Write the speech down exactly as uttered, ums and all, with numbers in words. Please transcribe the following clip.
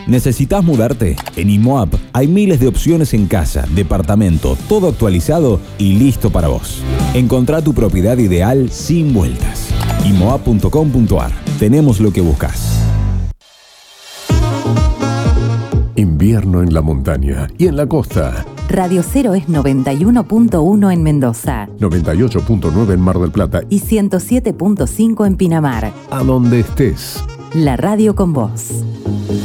¿Necesitas mudarte? En IMOAP hay miles de opciones en casa, departamento, todo actualizado y listo para vos. Encontrá tu propiedad ideal sin vueltas. I M O A P punto com punto A R. Tenemos lo que buscas. Invierno en la montaña y en la costa. Radio Cero es noventa y uno punto uno en Mendoza, noventa y ocho punto nueve en Mar del Plata y ciento siete punto cinco en Pinamar. A donde estés. La radio con vos.